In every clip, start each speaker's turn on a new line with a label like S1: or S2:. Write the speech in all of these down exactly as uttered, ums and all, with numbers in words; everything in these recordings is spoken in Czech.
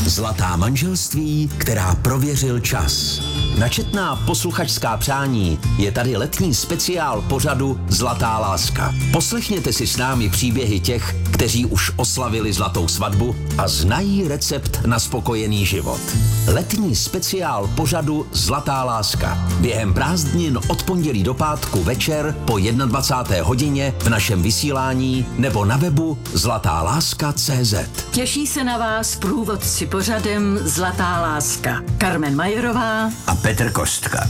S1: Zlatá manželství, která prověřil čas. Na četná posluchačská přání je tady letní speciál pořadu Zlatá láska. Poslechněte si s námi příběhy těch, kteří už oslavili zlatou svatbu a znají recept na spokojený život. Letní speciál pořadu Zlatá láska. Během prázdnin od pondělí do pátku večer po dvacáté jedné hodině v našem vysílání nebo na webu zlatá láska tečka cé zet.
S2: Těší se na vás průvodci pořadem Zlatá láska. Carmen Majerová
S1: a Petr Kostka.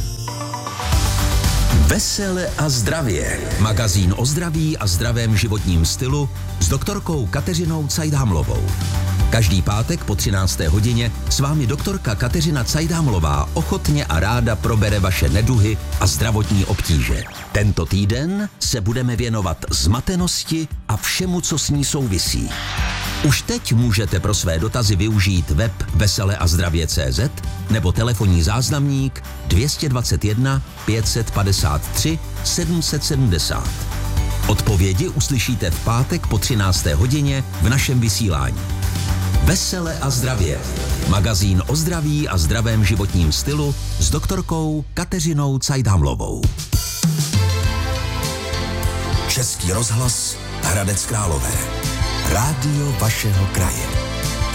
S1: Vesele a zdravě. Magazín o zdraví a zdravém životním stylu s doktorkou Kateřinou Cajdhamlovou. Každý pátek po třinácté hodině s vámi doktorka Kateřina Cajdhamlová ochotně a ráda probere vaše neduhy a zdravotní obtíže. Tento týden se budeme věnovat zmatenosti a všemu, co s ní souvisí. Už teď můžete pro své dotazy využít web vesele a zdravě tečka cé zet nebo telefonní záznamník dvě stě dvacet jedna pět set padesát tři sedm set sedmdesát. Odpovědi uslyšíte v pátek po třinácté hodině v našem vysílání. Vesele a zdravě. Magazín o zdraví a zdravém životním stylu s doktorkou Kateřinou Cajdhamlovou. Český rozhlas Hradec Králové. Rádio vašeho kraje.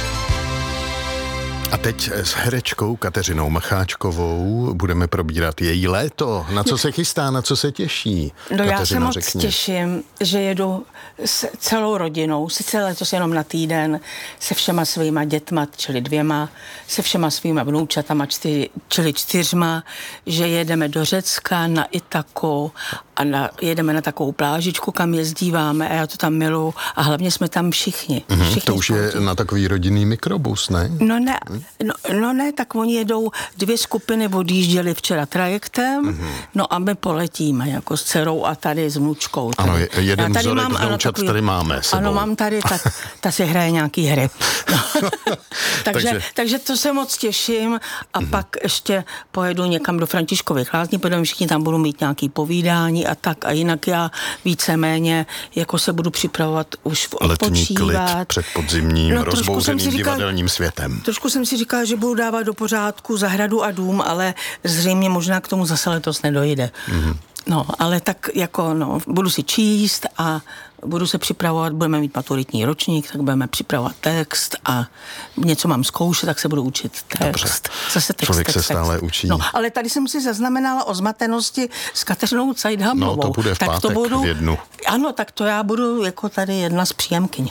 S3: A teď s herečkou Kateřinou Macháčkovou budeme probírat její léto. Na co se chystá, na co se těší?
S4: No
S3: Kateřino,
S4: já se moc
S3: řekni.
S4: těším, že jedu s celou rodinou, sice letos jenom na týden, se všema svýma dětma, čili dvěma, se všema svýma vnoučatama, čtyři, čili čtyřma, že jedeme do Řecka, na Itaku a na, jedeme na takovou plážičku, kam jezdíváme a já to tam miluju a hlavně jsme tam všichni.
S3: Mm-hmm,
S4: všichni
S3: to už je na takový rodinný mikrobus, ne?
S4: No ne, no, no ne, tak oni jedou, dvě skupiny odjížděli včera trajektem, mm-hmm. no a my poletíme jako s dcerou a tady s vnučkou. Tady.
S3: Ano, jeden
S4: tady
S3: vzorek
S4: mám,
S3: vnoučat
S4: takový,
S3: tady máme sebou.
S4: Ano, mám tady, tak ta si hraje nějaký hry. No. takže, takže, takže to se moc těším a mm-hmm. pak ještě pojedu někam do Františkových Lázní, protože všichni tam budou mít nějaký povídání a tak a jinak já víceméně jako se budu připravovat už v
S3: letní klid
S4: odpočívat.
S3: před podzimním
S4: no,
S3: rozbouřeným
S4: říkal,
S3: divadelním světem.
S4: Trošku jsem si říkala, že budu dávat do pořádku zahradu a dům, ale zřejmě možná k tomu zase letos nedojde. Mm-hmm. No, ale tak jako, no, budu si číst a budu se připravovat, budeme mít maturitní ročník, tak budeme připravovat text a něco mám zkoušet, tak se budu učit text.
S3: Dobře.
S4: Zase text,
S3: Člověk
S4: text,
S3: se
S4: text.
S3: stále učí.
S4: No, ale tady jsem si zaznamenala o zmatenosti s Kateřinou Cajdhamlovou.
S3: No, to bude v
S4: tak
S3: pátek
S4: to budu,
S3: v jednu.
S4: Ano, tak to já budu jako tady jedna z příjemkyň.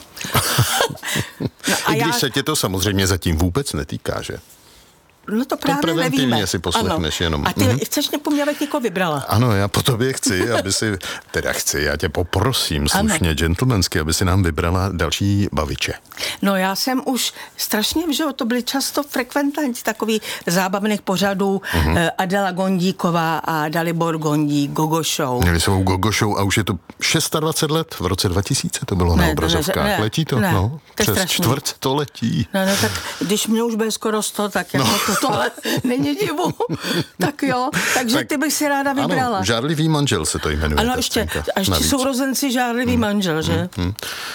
S4: no,
S3: I když
S4: já...
S3: se tě to samozřejmě zatím vůbec netýká, že?
S4: No to právě
S3: preventivně
S4: nevíme.
S3: si poslechneš
S4: ano.
S3: jenom.
S4: A ty
S3: mm-hmm.
S4: chceš mě, abych někoho vybrala?
S3: Ano, já po tobě chci, aby si, teda chci, já tě poprosím slušně, gentlemansky, aby si nám vybrala další baviče.
S4: No já jsem už strašně, že to byly často frekventanti takových zábavných pořadů, mm-hmm. Adela Gondíková a Dalibor Gondík, Gogo Show.
S3: Měli svou Gogo Show a už je to dvacet šest let, v roce dva tisíce to bylo ne, na obrazovkách. Ne, letí to?
S4: Ne,
S3: no,
S4: to
S3: přes
S4: strašný.
S3: čtvrt to letí.
S4: No, no, tak když mě už bude skoro sto, tak jako no. to tohle není divu. Tak jo, takže tak, ty bych si ráda vybrala.
S3: Ano, Žárlivý manžel se to jmenuje.
S4: Ano, ještě, a ještě sourozenci Žárlivý hmm. manžel, že? Hmm. Hmm.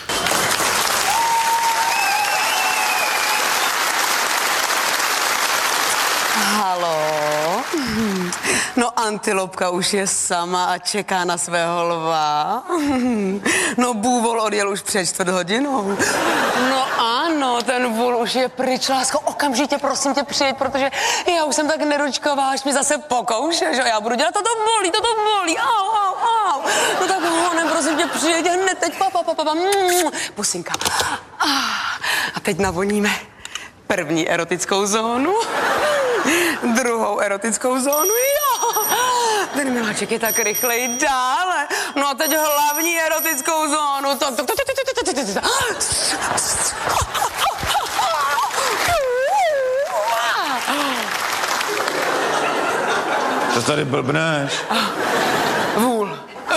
S5: Halo? No antilopka už je sama a čeká na svého lva. No bůvol odjel už před čtvrt hodinou. No ano, ten vůl už je pryč, lásko, okamžitě prosím tě přijď, protože já už jsem tak nedočkavá, až mi zase pokouše, že já budu dělat, toto bolí, toto bolí, au, au, au. No tak honem, prosím tě přijď, hned teď, pa, pa, pa, pa, pa. Pusinka. A teď navoníme první erotickou zónu. Druhou erotickou zónu, jo. Ten miláček je tak rychlej dále. No a teď hlavní erotickou zónu. To, to, to, to, to, to, to, to.
S6: Co tady blbneš?
S5: Vůl.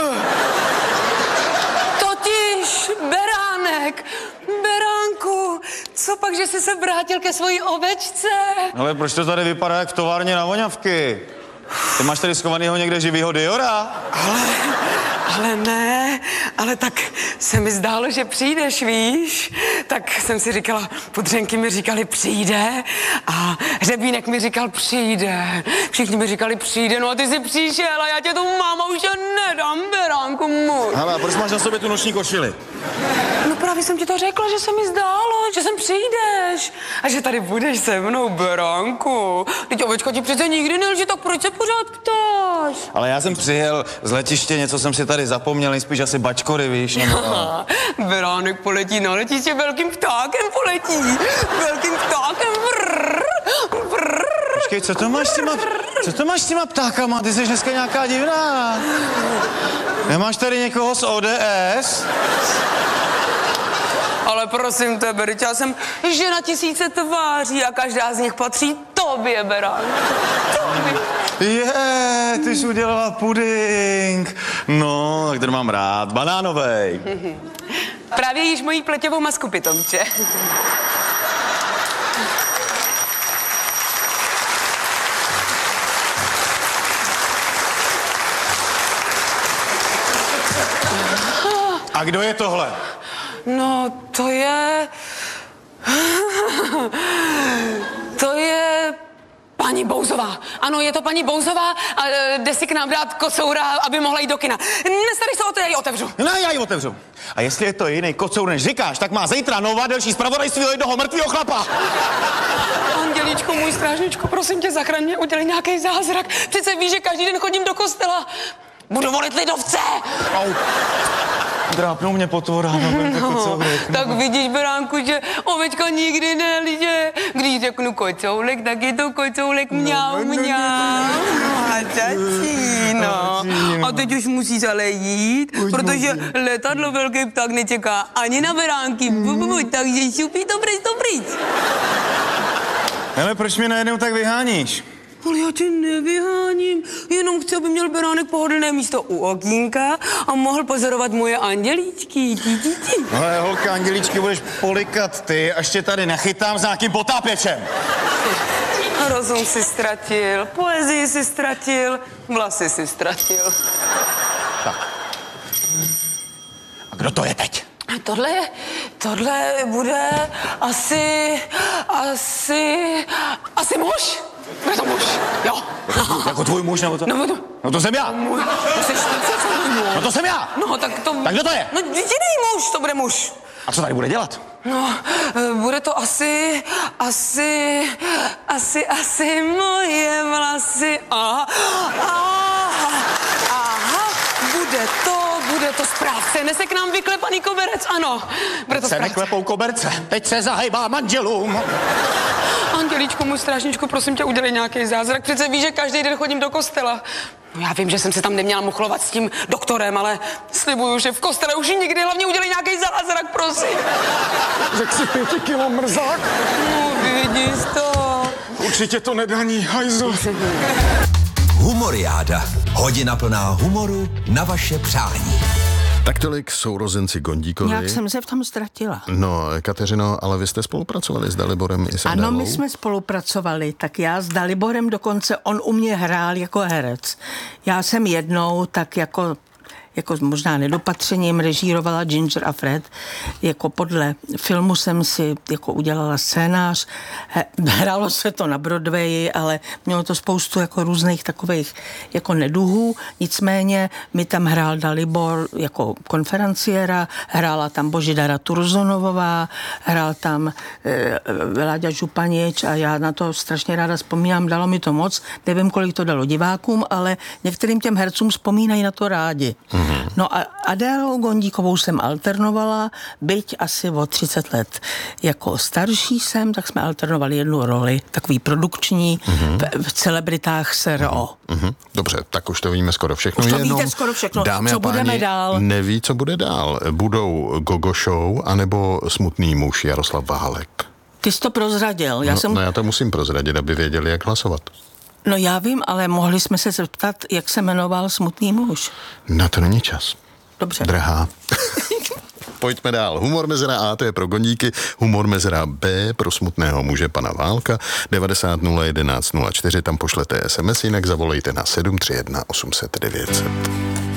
S5: Totiž beránek. Beránku, co pak, že jsi se vrátil ke svojí ovečce?
S6: Ale proč to tady vypadá jak v továrně na voňavky? Ty máš tady schovanýho někde živýho Diora?
S5: Ale, ale ne, ale tak se mi zdálo, že přijdeš, víš? tak jsem si říkala, Pudřenky mi říkali přijde a Hřebínek mi říkal přijde. Všichni mi říkali přijde, no a ty jsi přišel a já tě tu máma už nedám, Beránku můj.
S6: Hele, a proč máš na sobě tu noční košili?
S5: No právě jsem ti to řekla, že se mi zdálo, že sem přijdeš a že tady budeš se mnou, Beránku. Teď ovečka ti přece nikdy nelže, tak proč se pořád ptáš?
S6: Ale já jsem přijel z letiště, něco jsem si tady zapomněl, nejspíš asi bačkory, víš, nebo...
S5: Beránek poletí na letiště, velkým ptákem poletí, velkým ptákem, vrr, vrr.
S6: Počkej, co to máš s těma, co to máš s těma ptákama? Ty jsi dneska nějaká divná. Nemáš tady někoho z O D S?
S5: Ale prosím tebe, teď já jsem žena tisíce tváří a každá z nich patří tobě, Beránku.
S6: Je, ty jsi udělala puding. No, tak ten mám rád, banánovej.
S5: Právě jíš mojí pleťovou masku, pitomče.
S6: A kdo je tohle?
S5: No, to je... to je... paní Bouzová. Ano, je to paní Bouzová a e, jde si k nám dát kocoura, aby mohla jít do kina. Nestarej se o to, já ji otevřu.
S6: Ne, já ji otevřu. A jestli je to jiný kocour, než říkáš, tak má zítra nová delší zpravodajství o jednoho mrtvýho chlapa.
S5: Andělíčku, můj strážničku, prosím tě, zachraň mě, udělej nějaký zázrak. Přece víš, že každý den chodím do kostela. Budu volit lidovce.
S6: Au. Drápnou mě potvora, no,
S5: no, tak vidíš, Beránku, že ovečka nikdy nelže. Když řeknu kocoulek, tak je to kocoulek mňau, mňau. A začíno. A teď už musíš ale jít, protože letadlo velký pták nečeká ani na beránky. Takže šupí to pryč, to pryč.
S6: Hele, proč mě najednou tak vyháníš?
S5: Ale já tě nevyháním, jenom chci, aby měl Beránek pohodlné místo u okýnka a mohl pozorovat moje andělíčky. Tí, tí, tí.
S6: Ale holka, andělíčky budeš polikat ty, až tě tady nechytám s nějakým potápěčem.
S5: Rozum si ztratil, poezii si ztratil, vlasy si ztratil.
S6: Tak. A kdo to je teď?
S5: Tohle, tohle bude asi, asi, asi muž. Bude to muž, jo.
S6: Jako tvůj muž, nebo to?
S5: No to,
S6: No to jsem já.
S5: můj, to jsi ty,
S6: No to jsem já.
S5: No tak to...
S6: Tak kdo to je?
S5: No jediný muž, to bude muž.
S6: A co tady bude dělat?
S5: No, bude to asi, asi, asi, asi moje vlasy. Aha, aha, aha, bude to, bude to správce. Nese k nám vyklepaný koberec, ano. Bude to
S6: se
S5: správce.
S6: neklepou koberce, teď se zahejbá manželům.
S5: Andělíčku, můj strážničku, prosím tě, udělej nějaký zázrak. Přece víš, že každý den chodím do kostela. No já vím, že jsem se tam neměla muchlovat s tím doktorem, ale slibuju, že v kostele už nikdy, hlavně udělej nějaký zázrak, prosím.
S7: Řek si pěti kilo mrzák?
S5: No, vidíš to.
S7: Určitě to nedání, hajzl.
S1: Humoriáda. Hodina plná humoru na vaše přání.
S3: Tak tolik sourozenci Gondíkovi.
S4: Nějak jsem se v tom ztratila.
S3: No, Kateřino, ale vy jste spolupracovali s Daliborem i s
S4: Ano,
S3: Adélou?
S4: my jsme spolupracovali, tak já s Daliborem dokonce, on u mě hrál jako herec. Já jsem jednou tak jako jako možná nedopatřením režírovala Ginger a Fred. Jako podle filmu jsem si jako udělala scénář. Hrálo se to na Broadwayi, ale mělo to spoustu jako různých takových jako neduhů. Nicméně mi tam hrál Dalibor jako konferenciéra, hrála tam Božidara Turzonovová, hrál tam e, Láďa Županič a já na to strašně ráda vzpomínám, dalo mi to moc. Nevím, kolik to dalo divákům, ale některým těm hercům vzpomínají na to rádi. Mm. No a Adélou Gondíkovou jsem alternovala, byť asi o třicet let. Jako starší jsem, tak jsme alternovali jednu roli, takový produkční, mm-hmm. v, v celebritách S R O.
S3: Mm-hmm. Dobře, tak už to víme skoro všechno.
S4: Už to
S3: Jenom,
S4: víte skoro všechno,
S3: dámy
S4: co
S3: a páni,
S4: budeme dál.
S3: Neví, co bude dál. Budou Gogo Show anebo Smutný muž Jaroslav Válek.
S4: Ty jsi to prozradil. Já
S3: no,
S4: jsem...
S3: no já to musím prozradit, aby věděli, jak hlasovat.
S4: No já vím, ale mohli jsme se zeptat, jak se jmenoval Smutný muž.
S3: Na to není čas.
S4: Dobře.
S3: Drahá. Pojďme dál. Humor mezera A, to je pro Gondíky, humor mezera B pro smutného muže pana Válka. devadesát nula jedenáct nula čtyři, tam pošlete es em es, jinak zavolejte na sedm tři jedna osm set devět set.